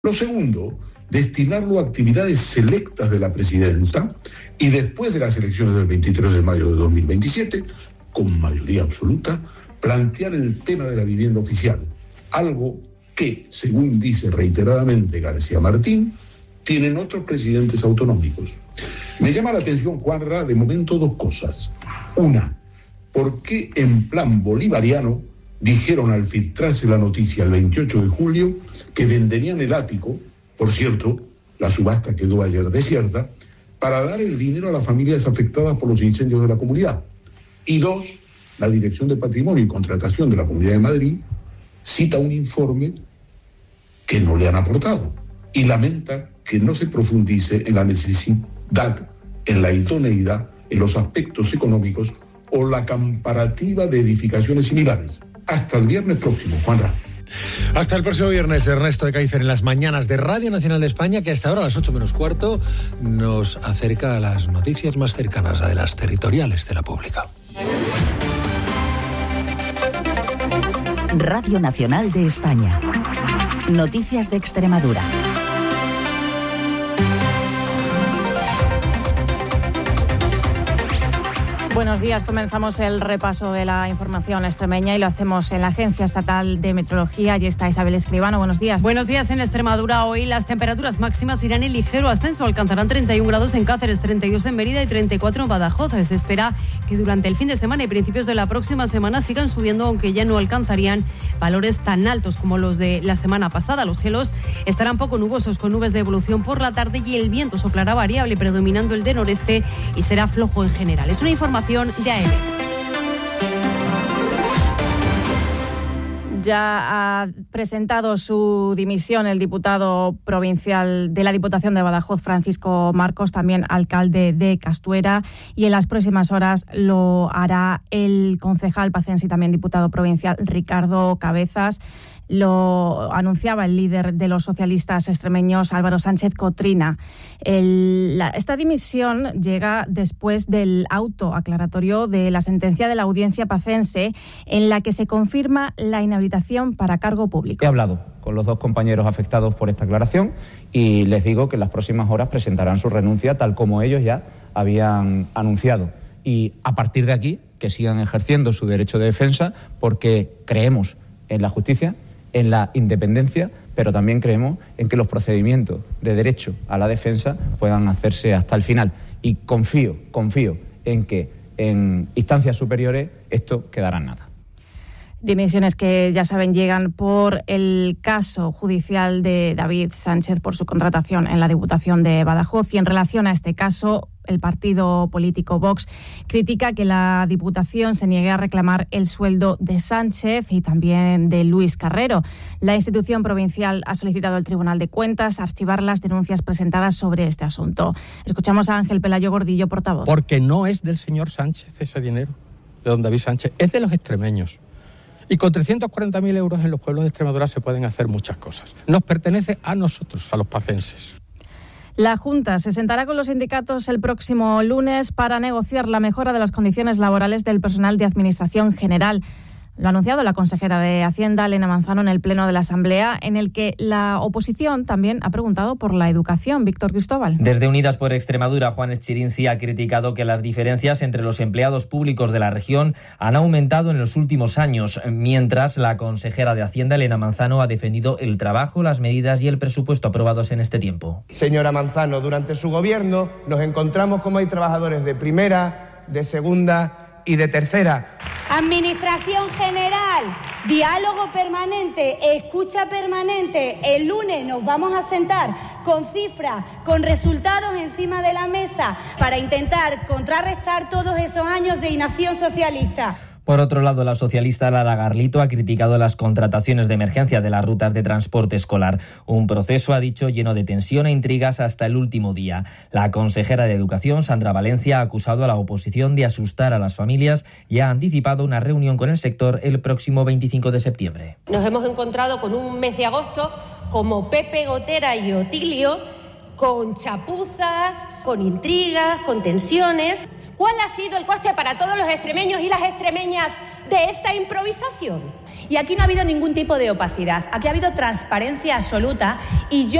Lo segundo, destinarlo a actividades selectas de la presidencia y después de las elecciones del 23 de mayo de 2027, con mayoría absoluta, plantear el tema de la vivienda oficial, algo que, según dice reiteradamente García Martín, tienen otros presidentes autonómicos. Me llama la atención, Juanra, de momento dos cosas. Una, ¿por qué en plan bolivariano dijeron al filtrarse la noticia el 28 de julio que venderían el ático? Por cierto, la subasta quedó ayer desierta, para dar el dinero a las familias afectadas por los incendios de la comunidad. Y dos, la Dirección de Patrimonio y Contratación de la Comunidad de Madrid cita un informe que no le han aportado y lamenta que no se profundice en la necesidad, en la idoneidad, en los aspectos económicos o la comparativa de edificaciones similares. Hasta el viernes próximo, Juanra. Hasta el próximo viernes, Ernesto de Kaiser en las mañanas de Radio Nacional de España, que hasta ahora a las 8 menos cuarto nos acerca a las noticias más cercanas, a de las territoriales de la pública. Radio Nacional de España. Noticias de Extremadura. Buenos días, comenzamos el repaso de la información extremeña y lo hacemos en la Agencia Estatal de Meteorología. Allí está Isabel Escribano, buenos días. Buenos días. En Extremadura hoy las temperaturas máximas irán en ligero ascenso, alcanzarán 31 grados en Cáceres, 32 en Mérida y 34 en Badajoz. Se espera que durante el fin de semana y principios de la próxima semana sigan subiendo, aunque ya no alcanzarían valores tan altos como los de la semana pasada. Los cielos estarán poco nubosos, con nubes de evolución por la tarde, y el viento soplará variable, predominando el de noreste, y será flojo en general. Es una información de AEMET. Ya ha presentado su dimisión el diputado provincial de la Diputación de Badajoz, Francisco Marcos, también alcalde de Castuera, y en las próximas horas lo hará el concejal pacense y también diputado provincial Ricardo Cabezas. Lo anunciaba el líder de los socialistas extremeños, Álvaro Sánchez Cotrina. Esta dimisión llega después del auto aclaratorio de la sentencia de la audiencia pacense, en la que se confirma la inhabilitación para cargo público. He hablado con los dos compañeros afectados por esta aclaración y les digo que en las próximas horas presentarán su renuncia, tal como ellos ya habían anunciado. Y a partir de aquí, que sigan ejerciendo su derecho de defensa, porque creemos en la justicia, en la independencia, pero también creemos en que los procedimientos de derecho a la defensa puedan hacerse hasta el final. Y confío en que en instancias superiores esto quedará en nada. Dimisiones que, ya saben, llegan por el caso judicial de David Sánchez por su contratación en la Diputación de Badajoz. Y en relación a este caso, el partido político Vox critica que la Diputación se niegue a reclamar el sueldo de Sánchez y también de Luis Carrero. La institución provincial ha solicitado al Tribunal de Cuentas archivar las denuncias presentadas sobre este asunto. Escuchamos a Ángel Pelayo Gordillo, portavoz. Porque no es del señor Sánchez ese dinero, de don David Sánchez, es de los extremeños. Y con 340.000 euros en los pueblos de Extremadura se pueden hacer muchas cosas. Nos pertenece a nosotros, a los pacenses. La Junta se sentará con los sindicatos el próximo lunes para negociar la mejora de las condiciones laborales del personal de Administración General. Lo ha anunciado la consejera de Hacienda, Elena Manzano, en el Pleno de la Asamblea, en el que la oposición también ha preguntado por la educación. Víctor Cristóbal. Desde Unidas por Extremadura, Juan Eschirinci ha criticado que las diferencias entre los empleados públicos de la región han aumentado en los últimos años, mientras la consejera de Hacienda, Elena Manzano, ha defendido el trabajo, las medidas y el presupuesto aprobados en este tiempo. Señora Manzano, durante su gobierno nos encontramos como hay trabajadores de primera, de segunda y de tercera. Administración General, diálogo permanente, escucha permanente. El lunes nos vamos a sentar con cifras, con resultados encima de la mesa para intentar contrarrestar todos esos años de inacción socialista. Por otro lado, la socialista Lara Garlito ha criticado las contrataciones de emergencia de las rutas de transporte escolar. Un proceso, ha dicho, lleno de tensión e intrigas hasta el último día. La consejera de Educación, Sandra Valencia, ha acusado a la oposición de asustar a las familias y ha anticipado una reunión con el sector el próximo 25 de septiembre. Nos hemos encontrado con un mes de agosto como Pepe, Gotera y Otilio, con chapuzas, con intrigas, con tensiones. ¿Cuál ha sido el coste para todos los extremeños y las extremeñas de esta improvisación? Y aquí no ha habido ningún tipo de opacidad, aquí ha habido transparencia absoluta y yo